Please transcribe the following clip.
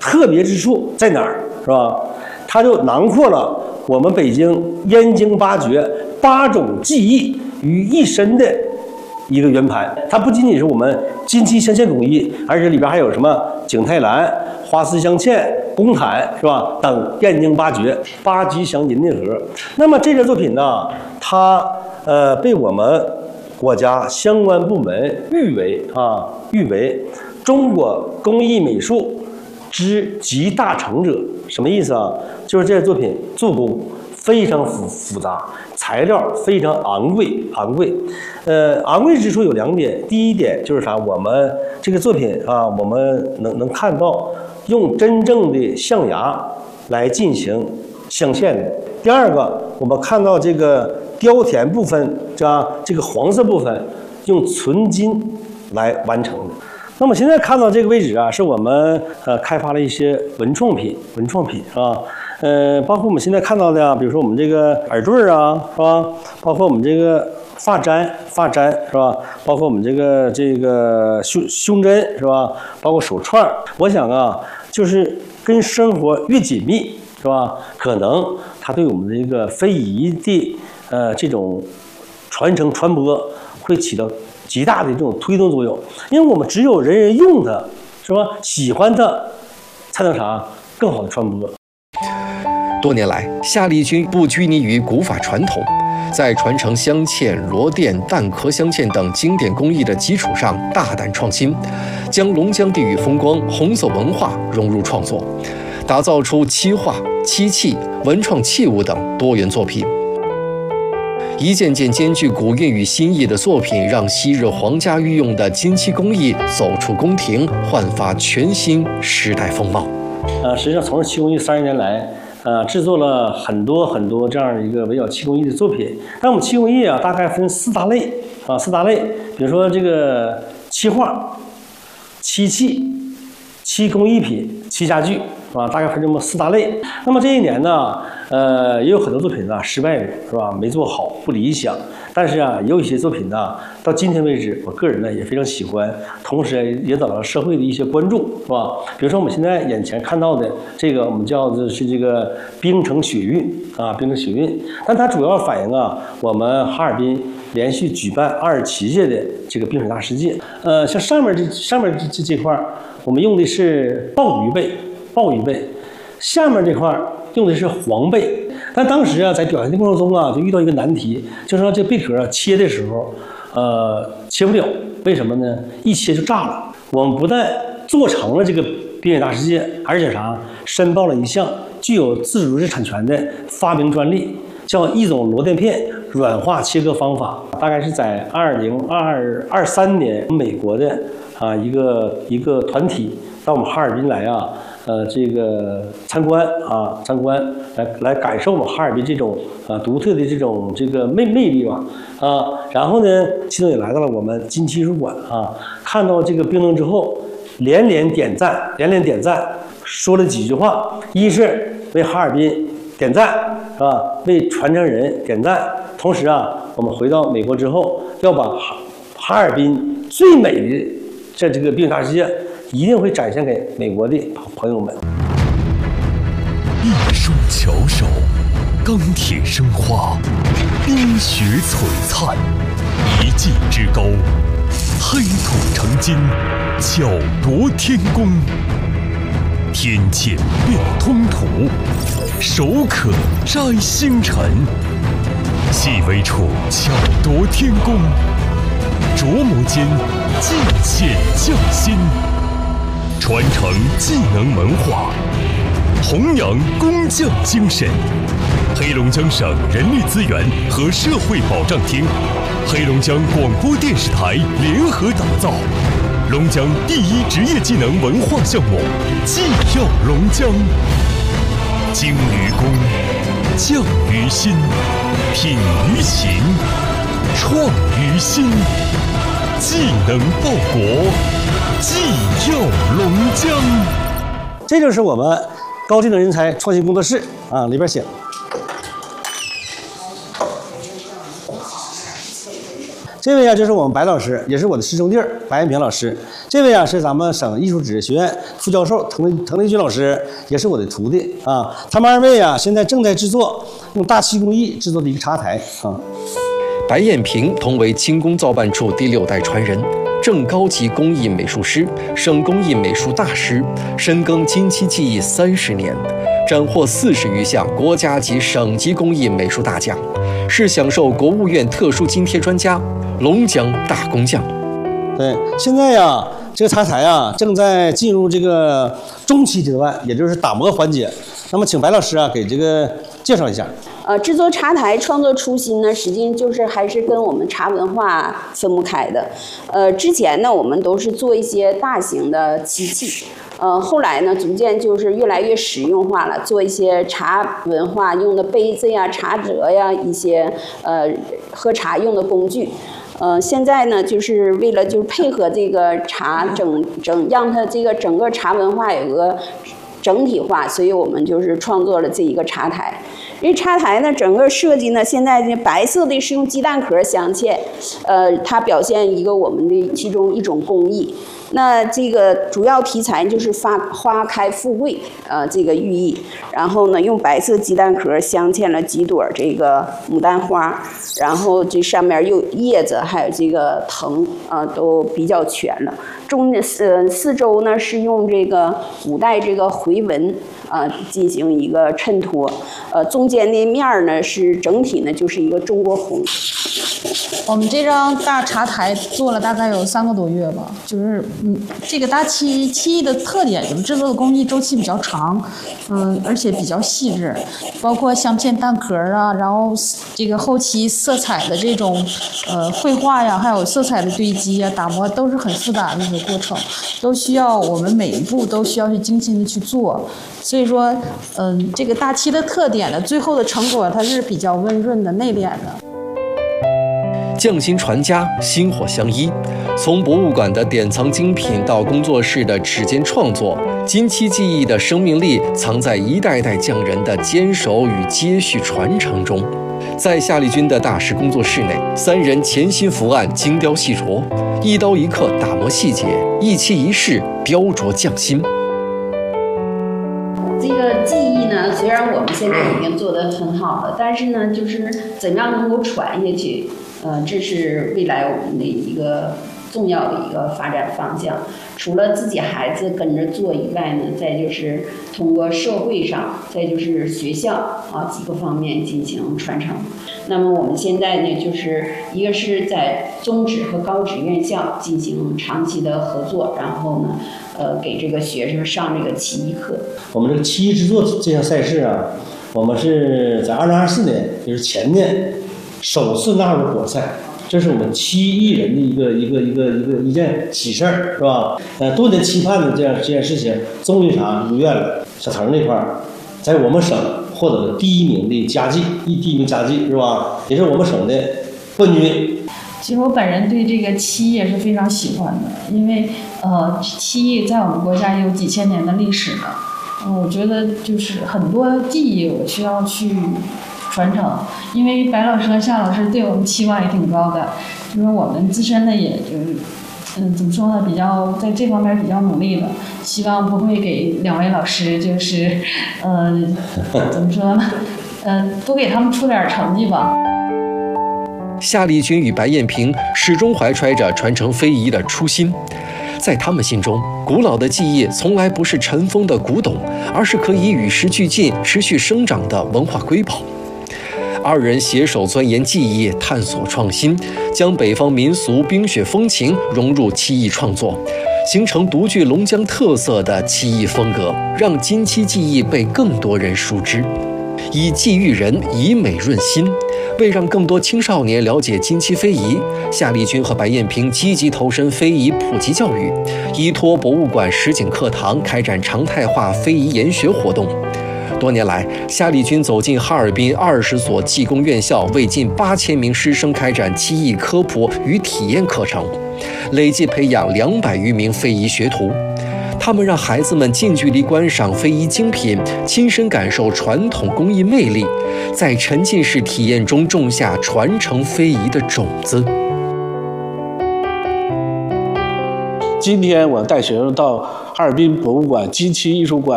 特别之处在哪儿，是吧？它就囊括了我们北京燕京八绝8种技艺于一身的一个圆盘。它不仅仅是我们金漆镶嵌工艺，而且里边还有什么景泰蓝、花丝镶嵌、红毯，是吧？等燕京八绝8吉祥银内盒。那么这件作品呢，它被我们国家相关部门誉为中国工艺美术之集大成者。什么意思啊？就是这件作品做工非常复杂，材料非常昂贵。昂贵之处有2点。第一点就是啥？我们这个作品啊，我们能看到用真正的象牙来进行镶嵌的。第二个，我们看到这个雕填部分，这个黄色部分用纯金来完成的。那么现在看到这个位置啊，是我们开发了一些文创品啊，包括我们现在看到的啊，比如说我们这个耳坠啊，是吧？包括我们这个发簪是吧？包括我们这个胸针是吧？包括手串。我想啊，就是跟生活越紧密是吧？可能它对我们的一个非遗的这种传承传播会起到极大的这种推动作用，因为我们只有人人用它，是吧？喜欢它，才能啥更好的传播。 多年来，夏丽君不拘泥于古法传统，在传承镶嵌、螺钿、蛋壳镶嵌等经典工艺的基础上大胆创新，将龙江地域风光、红色文化融入创作，打造出漆画、漆器、文创器物等多元作品。一件件兼具古韵与新意的作品，让昔日皇家御用的金漆工艺走出宫廷，焕发全新时代风貌。 实际上从事漆工艺30年来，制作了很多这样一个围绕漆工艺的作品。但我们漆工艺啊，大概分4大类4大类。比如说这个漆画、漆器、漆工艺品、漆家具，大概分这么4大类。那么这一年呢，也有很多作品呢失败过，是吧？没做好，不理想。但是啊，也有一些作品呢，到今天为止，我个人呢也非常喜欢，同时也得到了社会的一些关注，是吧？比如说我们现在眼前看到的这个，我们叫的是这个冰城雪韵冰城雪韵，但它主要反映啊，我们哈尔滨连续举办27届的这个冰水大世界。像上面这块，我们用的是鲍鱼贝，下面这块用的是黄贝。但当时啊，在表现的过程中啊，就遇到一个难题，就是说这贝壳切的时候，切不了，为什么呢？一切就炸了。我们不但做成了这个冰雪大世界，而且啥，申报了一项具有自主知识产权的发明专利，叫一种螺钿片软化切割方法。大概是在2023年，美国的一个团体到我们哈尔滨来啊。这个参观来感受我们哈尔滨这种独特的这个魅力吧然后呢，其中也来到了我们金漆艺术馆看到这个冰灯之后，连连点赞，说了几句话，一是为哈尔滨点赞是吧？为传承人点赞，同时啊，我们回到美国之后，要把哈尔滨最美的这个冰雪大世界。一定会展现给美国的朋友们。 一双巧手，钢铁生花，冰雪璀璨，一技之高，黑土成金，巧夺天工。天堑变通途，手可摘星辰。细微处巧夺天工，琢磨间尽显匠心。传承技能文化，弘扬工匠精神。黑龙江省人力资源和社会保障厅、黑龙江广播电视台联合打造龙江第1职业技能文化项目“技耀龙江”。精于工，匠于心，品于情，创于心，技能报国。技耀龙江， 这就是我们高技能人才创新工作室里边写。 这位啊就是我们白老师，也是我的师兄弟白艳平老师。这位啊是咱们省艺术指学院副教授滕雷军老师，也是我的徒弟啊。他们2位啊现在正在制作用大漆工艺制作的一个茶台啊。 白艳平同为轻工造办处第6代传人，正高级工艺美术师、省工艺美术大师，深耕金漆技艺30年，斩获40余项国家级、省级工艺美术大奖，是享受国务院特殊津贴专家、龙江大工匠。 对，现在呀，这个茶台啊正在进入这个中期阶段，也就是打磨环节。那么，请白老师啊给这个介绍一下。 制作茶台创作初心呢，实际上就是还是跟我们茶文化分不开的。之前呢，我们都是做一些大型的漆器，后来呢，逐渐就是越来越实用化了，做一些茶文化用的杯子呀、茶则呀，一些喝茶用的工具。现在呢，就是为了就是配合这个茶让它这个整个茶文化有个整体化，所以我们就是创作了这一个茶台。这茶台呢，整个设计呢，现在这白色的是用鸡蛋壳镶嵌，它表现一个我们的其中一种工艺。那这个主要题材就是花开富贵，这个寓意。然后呢，用白色鸡蛋壳镶嵌了几朵这个牡丹花，然后这上面又叶子还有这个藤都比较全了。四周呢是用这个古代这个回纹进行一个衬托，中间的面呢是整体呢就是一个中国红。 我们这张大茶台做了大概有3个多月吧，就是这个大漆艺的特点就是制作的工艺周期比较长，而且比较细致，包括镶嵌蛋壳啊，然后这个后期色彩的这种绘画呀，还有色彩的堆积啊、打磨都是很复杂的一个过程，都需要我们每一步都需要去精心的去做。所以说，这个大漆的特点呢，最后的成果它是比较温润的、内敛的。 匠心传家，薪火相依。从博物馆的典藏精品到工作室的指尖创作，金漆技艺的生命力藏在一代代匠人的坚守与接续传承中。在夏丽君的大师工作室内，3人潜心伏案，精雕细琢，一刀一刻打磨细节，一漆一饰雕琢匠心。 这个技艺呢，虽然我们现在已经做得很好了，但是呢，就是怎样能够传下去，这是未来我们的一个重要的一个发展方向。除了自己孩子跟着做以外呢，再就是通过社会上，再就是学校几个方面进行传承。那么我们现在呢，就是一个是在中职和高职院校进行长期的合作，然后呢，给这个学生上这个漆艺课。我们这个漆艺制作这项赛事啊，我们是在2024年，就是前年首次纳入国赛。这是我们漆艺人的一件喜事儿，是吧？多年期盼的这件事情，终于如愿了。小腾那块儿，在我们省获得了第1名的佳绩，第1名佳绩是吧？也是我们省的冠军。 其实我本人对这个漆艺也是非常喜欢的，因为漆艺在我们国家也有几千年的历史了。我觉得就是很多技艺我需要去传承，因为白老师和夏老师对我们期望也挺高的，就是我们自身呢也就是怎么说呢，比较在这方面比较努力了，希望不会给2位老师就是怎么说呢，多给他们出点成绩吧。 夏丽君与白艳平始终怀揣着传承非遗的初心，在他们心中，古老的技艺从来不是尘封的古董，而是可以与时俱进、持续生长的文化瑰宝。2人携手钻研技艺，探索创新，将北方民俗冰雪风情融入漆艺创作，形成独具龙江特色的漆艺风格，让金漆技艺被更多人熟知。以技育人，以美润心。为让更多青少年了解金漆非遗，夏丽君和白艳平积极投身非遗普及教育，依托博物馆实景课堂开展常态化非遗研学活动。多年来，夏丽君走进哈尔滨20所技工院校，为近8000名师生开展漆艺科普与体验课程，累计培养200余名非遗学徒。他们让孩子们近距离观赏非遗精品，亲身感受传统工艺魅力，在沉浸式体验中种下传承非遗的种子。 今天我带学生到哈尔滨博物馆、金漆艺术馆